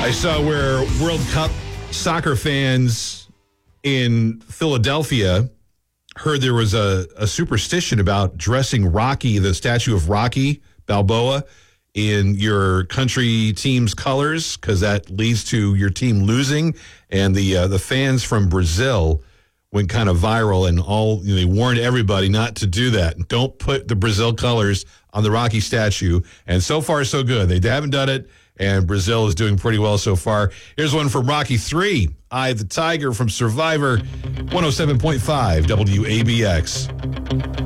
I saw where World Cup soccer fans in Philadelphia heard there was a superstition about dressing Rocky, the statue of Rocky Balboa, in your country team's colors because that leads to your team losing. And the fans from Brazil went kind of viral, and they warned everybody not to do that. Don't put the Brazil colors on the Rocky statue. And so far, so good. They haven't done it, and Brazil is doing pretty well so far. Here's one from Rocky 3, Eye of the Tiger from Survivor, 107.5 WABX.